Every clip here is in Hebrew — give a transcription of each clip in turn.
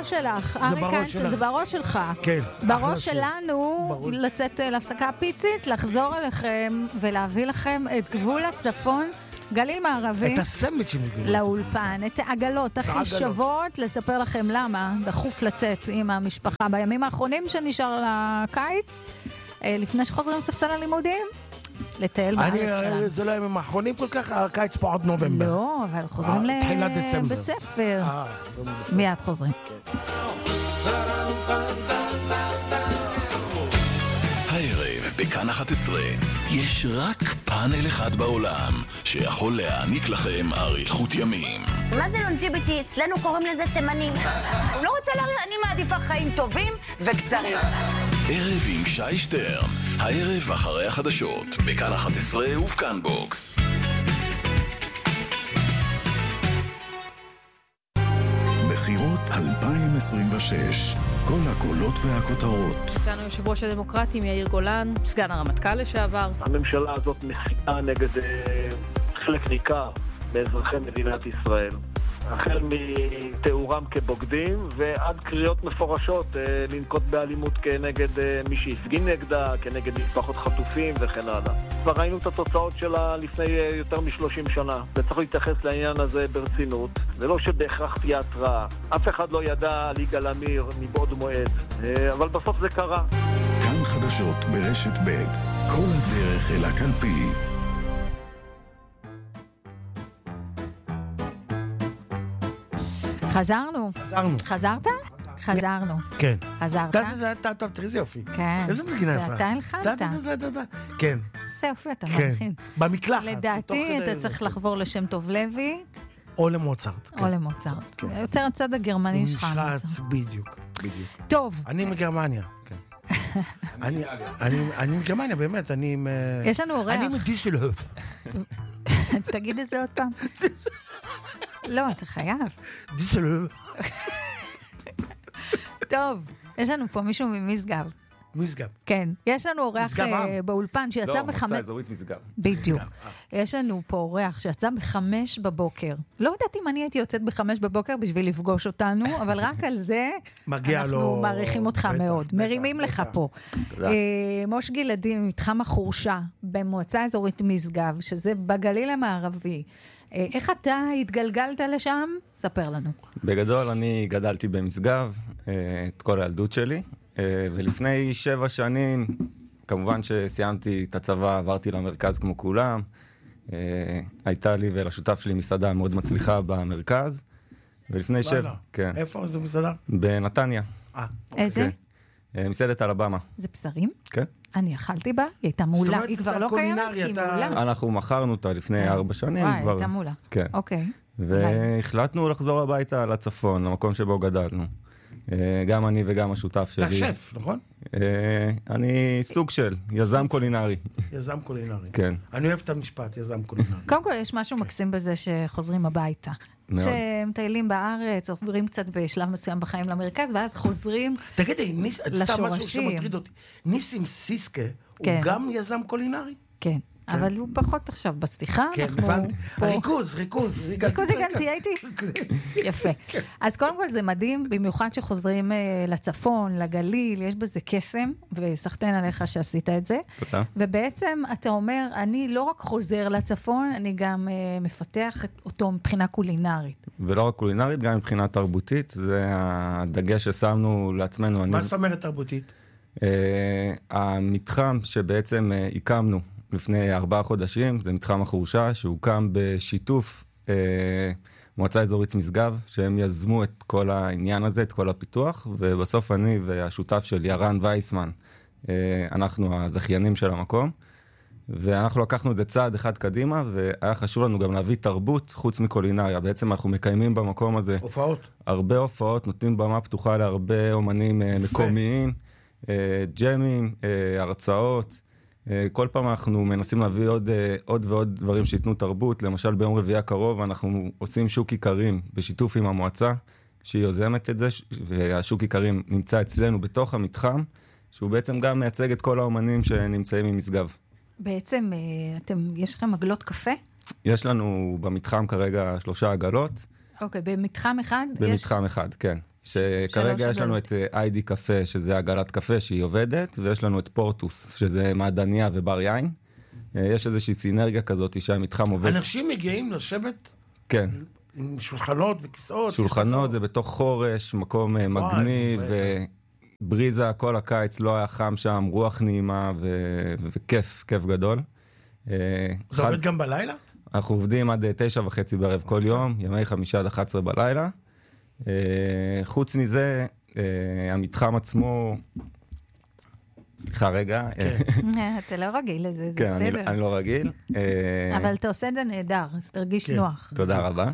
בראש שלך, אריק איינשטיין, זה בראש שלך. כן. בראש שלנו, לצאת להפסקה פיצית, לחזור אליכם ולהביא לכם את גבול הצפון, גליל מערבי. את הסנדוויצ'ים. לאולפן, את העגלות הכי שוות, לספר לכם למה דחוף לצאת עם המשפחה בימים האחרונים שנשאר לקיץ, לפני שחוזרים לספסל הלימודים. לטייל בארץ שלנו. זה לא ימים האחרונים כל כך, הקיץ פה עוד נובמבר. לא, אבל חוזרים לבית ספר. מיד חוזרים. הערב בכאן 11 יש רק פאנל אחד בעולם שיכול להעניק לכם אריכות ימים. מה זה לונג'יביטי? אצלנו קוראים לזה תימנים. לא רוצה להריך, אני מעדיפה חיים טובים וקצרים. ערב עם שי שטרן, הערב אחרי החדשות, בכאן 11 ובכאן בוקס. בחירות 2026, כל הקולות והכותרות. איתנו יושב ראש הדמוקרטים יאיר גולן, סגן הרמטכ"ל לשעבר. הממשלה הזאת מסיתה נגד חלק ניכר באזרחי מדינת ישראל. החל מתיאורם כבוגדים ועד קריאות מפורשות לנקוט באלימות כנגד מי שהפגין נגדה, כנגד משפחות חטופים וכן הלאה. כבר ראינו את התוצאות שלה לפני יותר מ-30 שנה. וצריך להתייחס לעניין הזה ברצינות. זה לא שבהכרח תהיה התראה. אף אחד לא ידע על יגאל עמיר מבעוד מועד. אבל בסוף זה קרה. כאן חדשות ברשת ב', כל הדרך אל הקלפי. חזרנו. חזרת? חזרנו. כן. חזרת? טוב, תראי זה יופי. כן. איזה מלגינה יפה. זה אתה הלחנת. כן. זה יופי, אתה כן. מלחין. במקלחת. לדעתי אתה צריך לחבור לשם טוב לוי. או למוצרט. או למוצרט. יותר הצד הגרמני שלך. נשחץ, בדיוק. טוב. אני מגרמניה. אני מגרמניה, באמת. יש לנו אורח. אני מדיסלהוף. תגיד את זה עוד פעם. לא, אתה חייב. דיסלהוף. טוב, יש לנו פה מישהו ממשגב. משגב. כן, יש לנו אורח באולפן שיצא לא, מוצא אזורית משגב. בדיוק. יש לנו פה אורח שיצא 5 בבוקר. לא יודעת אם אני הייתי יוצאת 5 בבוקר בשביל לפגוש אותנו, אבל רק על זה אנחנו מעריכים אותך מאוד. מרימים לך פה. מוש גלעדי ממתחם החורשה במועצה אזורית משגב, שזה בגליל המערבי. איך אתה התגלגלת לשם? ספר לנו. בגדול אני גדלתי במשגב את כל הילדות שלי, ולפני 7 שנים, כמובן שסיימתי את הצבא, עברתי למרכז כמו כולם. הייתה לי ולשותף שלי מסעדה מאוד מצליחה במרכז. ולפני 7... כן. איפה זה מסעדה? בנתניה. איזה? מסעדת אלבמה. זה בשרים? כן. אני אכלתי בה, היא הייתה מעולה. היא כבר לא קיימת, כי היא מעולה. אנחנו מכרנו אותה לפני 4 שנים. וואי, הייתה מעולה. כן. אוקיי. והחלטנו לחזור הביתה לצפון, למקום שבו גדלנו. גם אני וגם השותף שלי. אתה שף, נכון? אני סוג של יזם קולינרי. יזם קולינרי. כן. אני אוהב את המשפט, יזם קולינרי. קודם כל, יש משהו מקסים בזה שחוזרים הביתה. שמטיילים בארץ, עוברים קצת בשלב מסוים בחיים למרכז, ואז חוזרים לשורשים. תגידי, סתם משהו שמטריד אותי. ניסים סיסקה הוא גם יזם קולינרי? כן. אבל הוא פחות עכשיו בסליחה. כן, הבנתי. ריכוז. ריכוז הגנתי, הייתי. יפה. אז קודם כל זה מדהים, במיוחד שחוזרים לצפון, לגליל, יש בזה קסם, וסחטן עליך שעשית את זה. תודה. ובעצם אתה אומר, אני לא רק חוזר לצפון, אני גם מפתח אותו מבחינה קולינרית. ולא רק קולינרית, גם מבחינה תרבותית, זה הדגש ששמנו לעצמנו. מה זאת אומרת תרבותית? המתחם שבעצם הקמנו, לפני 4 חודשים, זה מתחם החורשה, שהוקם בשיתוף מועצה אזורית משגב, שהם יזמו את כל העניין הזה, את כל הפיתוח, ובסוף אני והשותף של ירן וייסמן, אנחנו הזכיינים של המקום, ואנחנו לקחנו את זה צעד אחד קדימה, והיה חשוב לנו גם להביא תרבות חוץ מקולינריה. בעצם אנחנו מקיימים במקום הזה הופעות. הרבה הופעות, נותנים במה פתוחה להרבה אומנים מקומיים, ג'מים, הרצאות, כל פעם אנחנו מנסים להביא עוד ועוד דברים שיתנו תרבות. למשל ביום רביעי הקרוב אנחנו עושים שוק עיקרים בשיתוף עם המועצה שהיא יוזמת את זה, והשוק עיקרים נמצא אצלנו בתוך המתחם, שהוא בעצם גם מייצג את כל האומנים שנמצאים ממשגב. בעצם יש לכם עגלות קפה? יש לנו במתחם כרגע 3 עגלות. אוקיי, במתחם אחד? במתחם אחד, כן. שכרגע יש לנו את איי-די קפה, שזה עגלת קפה שהיא עובדת, ויש לנו את פורטוס, שזה מעדניה ובר יין. יש איזושהי סינרגיה כזאת שהמתחם עובד. אנשים מגיעים לשבת? כן. עם שולחנות וכיסאות? שולחנות זה בתוך חורש, מקום מגניב, ובריזה כל הקיץ, לא היה חם שם, רוח נעימה, וכיף, כיף גדול. זה עובד גם בלילה? אנחנו עובדים עד 9:30 בערב כל יום, ימי 5 עד 11 בלילה. חוץ מזה, המתחם עצמו... סליחה רגע. אתה לא רגיל לזה, זה בסדר. בסדר. כן, אני לא רגיל. אבל אתה עושה את זה נהדר, אז תרגיש נוח. תודה רבה.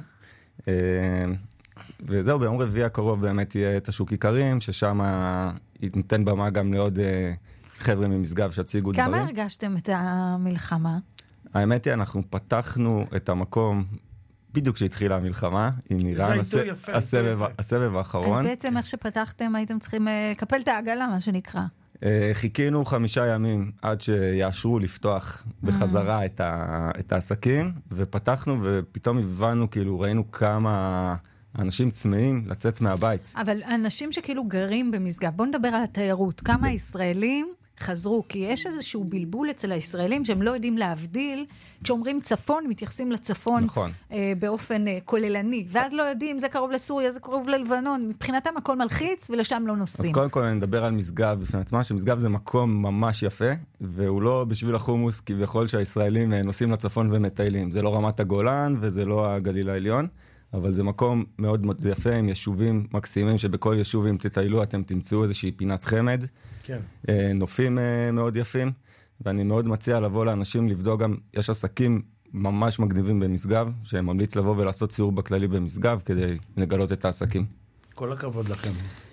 וזהו, ביום רביעי הקרוב באמת יהיה את השוק עיקרים, ששם ניתן במה גם לעוד חבר'ה ממשגב שיציגו דברים. כמה הרגשתם את המלחמה? האמת היא, אנחנו פתחנו את המקום בדיוק כשהתחילה המלחמה, עם איראן, הסבב האחרון. אז בעצם איך שפתחתם הייתם צריכים לקפל את העגלה, מה שנקרא. חיכינו 5 ימים עד שיאשרו לפתוח בחזרה את העסקים, ופתחנו ופתאום הבנו, כאילו ראינו כמה אנשים צמאים לצאת מהבית. אבל אנשים שכאילו גרים במשגב, בואו נדבר על התיירות, כמה ישראלים חזרו, כי יש איזשהו בלבול אצל הישראלים שהם לא יודעים להבדיל, כשאומרים צפון, מתייחסים לצפון נכון. באופן כוללני, ואז לא יודעים, זה קרוב לסוריה, זה קרוב ללבנון, מבחינתם הכל מלחיץ, ולשם לא נוסעים. אז קודם כל אני מדבר על משגב בפני עצמה, שמשגב זה מקום ממש יפה, והוא לא בשביל החומוס, כביכול שהישראלים נוסעים לצפון ומטיילים. זה לא רמת הגולן, וזה לא הגליל העליון, אבל זה מקום מאוד מאוד יפה, עם יישובים מקסימים, שבכל יישוב אם תטיילו, אתם תמצאו איזושהי פינת חמד, כן. נופים מאוד יפים, ואני מאוד מציע לבוא לאנשים לבדוק גם, יש עסקים ממש מגניבים במשגב, שהם ממליץ לבוא ולעשות סיור בכללי במשגב, כדי לגלות את העסקים. כל הכבוד לכם.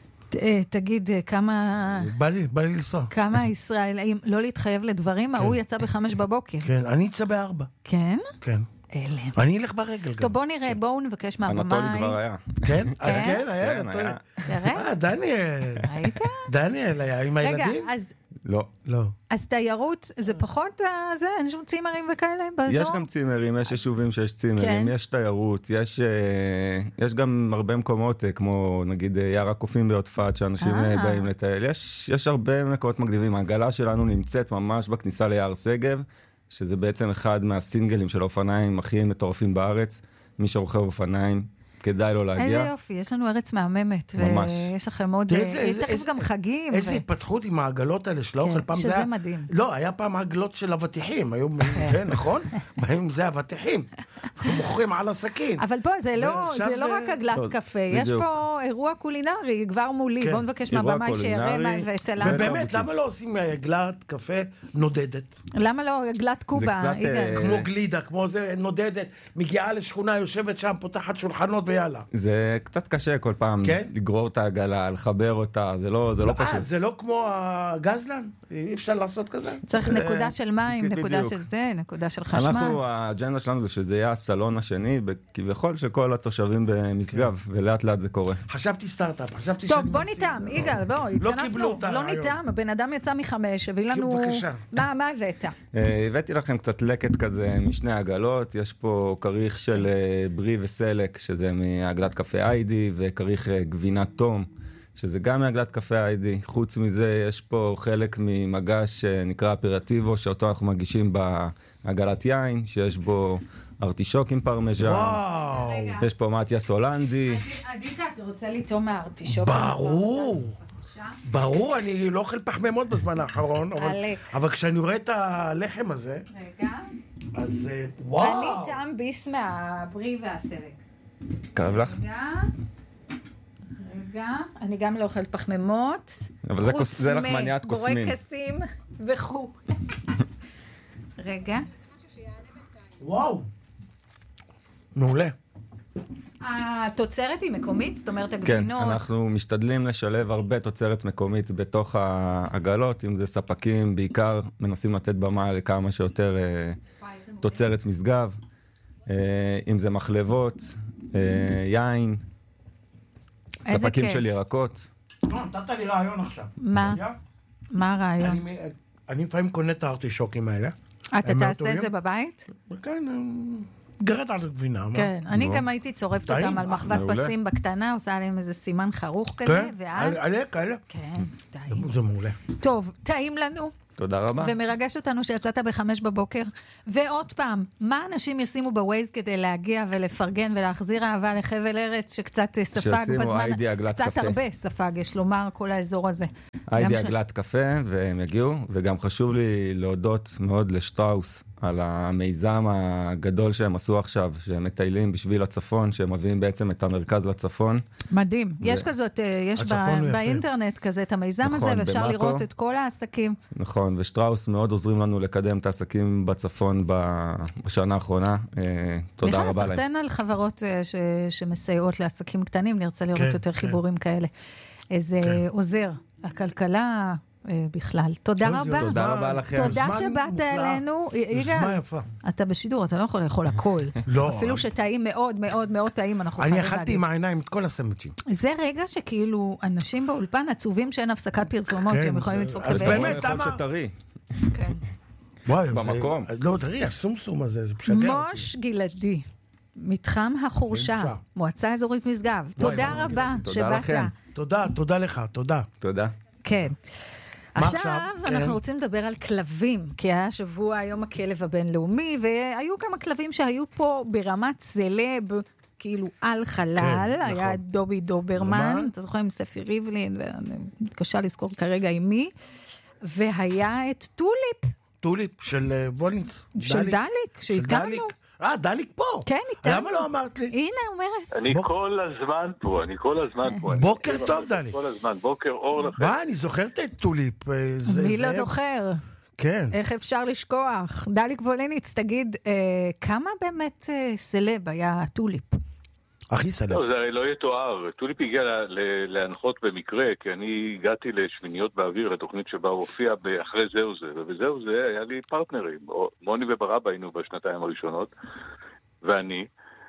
תגיד, כמה... בא לי לנסוע. כמה ישראלים, לא להתחייב לדברים, הוא יצא ב5 בבוקר. כן, אני אצא ב4. כן? כן. אלה. אני אלך ברגל גם. טוב, בואו נראה, בואו נבקש מהבמאי. אנטולי כבר היה. כן? כן, היה. תראה? דניאל. היית? דניאל היה עם הילדים? רגע, אז... לא. אז תיירות זה פחות זה, אין שום צימרים וכאלה באזור? יש גם צימרים, יש יישובים שיש צימרים, יש תיירות, יש גם הרבה מקומות, כמו נגיד יער הקופים ביודפת, שאנשים באים לטייל. יש הרבה מקומות מגניבים. העגלה שלנו נמצאת ממש בכניסה ליער שגב, שזה בעצם אחד מהסינגלים של האופניים הכי מטורפים בארץ. מי שרוכב אופניים, כדאי לו להגיע. איזה יופי, יש לנו ארץ מהממת. ממש. ויש לכם עוד... תכף גם חגים. איזה התפתחות עם העגלות האלה של האוכל. שזה מדהים. לא, היה פעם העגלות של אבטיחים. היו, נכון? בהם זה אבטיחים. מוכרים על הסכין. אבל פה זה לא רק עגלת קפה. יש פה אירוע קולינרי, כבר מולי. בואו נבקש מהבמאי שיראה מה ואת הלם. ובאמת, למה לא עושים עגלת קפה נודדת? למה לא עגלת קובה? כמו גלידה, כמו זה נודדת. מגיעה לשכונה, יושבת שם, פותחת שולחנות ויאללה. זה קצת קשה כל פעם לגרור את העגלה, לחבר אותה, זה לא פשוט. זה לא כמו הגזלן? אי אפשר לעשות כזה? צריך נקודה של מים, נקודה של זה, נקודה של חשמל. האג'נדה שלנו זה שזה יהיה הסלון השני, כביכול של כל התושבים במשגב, ולאט לאט זה קורה. חשבתי סטארט-אפ, חשבתי... טוב, בוא ניתם, יגאל, בוא, התכנסנו. לא ניתם, הבן אדם יצא מ5, הביא לנו... מה הבאת? הבאתי לכם קצת לקט כזה משני עגלות, יש פה כריך של ברי וסלק, שזה מעגלת קפה איי-די, וכריך גבינת תום, שזה גם מעגלת קפה איי-די. חוץ מזה, יש פה חלק ממגש שנקרא אפרטיבו, שאותו אנחנו מגישים בעגלת יין, שיש בו ארטישוק עם פרמז'ן. וואו. יש פה מתיאס הולנדי. עדיקה, אתה רוצה לטעום מהארטישוק? ברור, אני לא אוכל פחמימות בזמן האחרון, אבל כשאני רואה את הלחם הזה... רגע. אז וואו. אני טעם ביס מהברי והסלק. קרב לך? רגע, אני גם לא אוכלת פחמימות. אבל זה לך מניעת קוסמים. בורקסים וכו'. רגע. וואו. מעולה. התוצרת היא מקומית? זאת אומרת, הגבינות... כן, אנחנו משתדלים לשלב הרבה תוצרת מקומית בתוך העגלות, אם זה ספקים, בעיקר מנסים לתת במה לכמה שיותר תוצרת משגב, אם זה מחלבות, יין, ספקים של ירקות. נתת לי רעיון עכשיו. מה? מה הרעיון? אני לפעמים קונה את הארטישוקים האלה. אתה תעשה את זה בבית? כן, גרד על הגבינה, מה? כן, אני גם הייתי צורפת אותם על מחבת פסים בקטנה, עושה עליהם איזה סימן חרוך כזה, ואז... כאלה? כן, טעים. זה מעולה. טוב, טעים לנו. תודה רבה. ומרגש אותנו שיצאת ב5 בבוקר. ועוד פעם, מה אנשים ישימו בווייז כדי להגיע ולפרגן ולהחזיר אהבה לחבל ארץ שקצת ספג בזמן, קצת הרבה ספג, יש לומר, כל האזור הזה. היידי עגלת קפה, והם יגיעו, וגם חשוב לי להודות מאוד לשטראוס על המיזם הגדול שהם עשו עכשיו, שהם מטיילים בשביל הצפון, שהם מביאים בעצם את המרכז לצפון. מדהים. יש כזאת, יש באינטרנט כזה את המיזם הזה, ואפשר לראות את כל העסקים. נכון, ושטראוס מאוד עוזרים לנו לקדם את העסקים בצפון בשנה האחרונה. תודה רבה להם. סחתן על חברות שמסייעות לעסקים קטנים, נרצה לראות יותר חיבורים כאלה. איזה עוזר. הכלכלה בכלל. תודה רבה. תודה רבה לכם. תודה שבאת אלינו. יוזמה יפה. אתה בשידור, אתה לא יכול לאכול הכל. לא. אפילו שטעים מאוד מאוד מאוד טעים, אנחנו אני אכלתי עם העיניים את כל הסנדוויצ'ים. זה רגע שכאילו אנשים באולפן עצובים שאין הפסקת פרסומות, שהם יכולים לדפוק את זה. באמת, למה? שטרי. כן. במקום. לא, תראי, הסומסום הזה, זה משגע. מוש גלעדי, מתחם החורשה, מועצה אזורית משגב. תודה רבה שבאת. תודה לך, תודה. תודה. כן. עכשיו אנחנו רוצים לדבר על כלבים, כי היה שבוע יום הכלב הבינלאומי, והיו כמה כלבים שהיו פה ברמת סלב, כאילו על חלל, היה דובי דוברמן, אתה זוכר עם סטפי ריבלין, ואני מתקשה לזכור כרגע עם מי, והיה את טוליפ. טוליפ של וולניץ. של דליק, שאיתנו. דליק פה. כן, איתנו. למה לא אמרת לי? הנה, אומרת. אני כל הזמן פה, בוקר טוב, דליק. כל הזמן, בוקר אור לכם. מה, אני זוכרת את טוליפ. מי לא זוכר? כן. איך אפשר לשכוח? דליק וולניץ, תגיד, כמה באמת סלב היה טוליפ? הכי סלב. לא, זה הרי לא יתואר. טוליפ הגיע להנחות במקרה, כי אני הגעתי לשמיניות באוויר, לתוכנית שבה הוא הופיע אחרי זהו זה, ובזהו זה היה לי פרטנרים. מוני וברבא היינו בשנתיים הראשונות, ואני,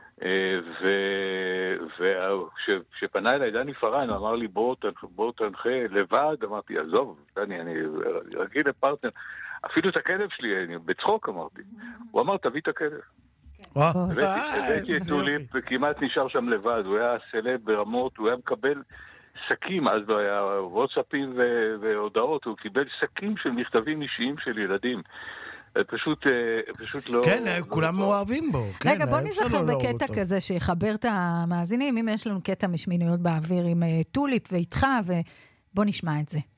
וכשפנה אליי דני פרן, אמר לי בוא תנחה לבד, אמרתי, עזוב, דני, אני רגיל לפרטנר. אפילו את הכלב שלי, בצחוק אמרתי. הוא אמר, תביא את הכלב. הבאתי את טוליפ וכמעט נשאר שם לבד, הוא היה סלב ברמות, הוא היה מקבל שקים, אז לא היה וואטסאפים והודעות, הוא קיבל שקים של מכתבים אישיים של ילדים. פשוט לא... כן, כולם אוהבים בו. רגע, בוא נזכר בקטע כזה שיחבר את המאזינים, אם יש לנו קטע משמיניות באוויר עם טוליפ ואיתך, ובוא נשמע את זה.